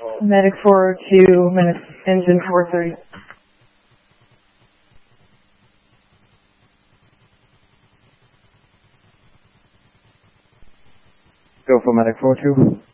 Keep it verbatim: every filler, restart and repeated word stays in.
Medic four oh two, minutes, engine four thirty. Go for Medic four two.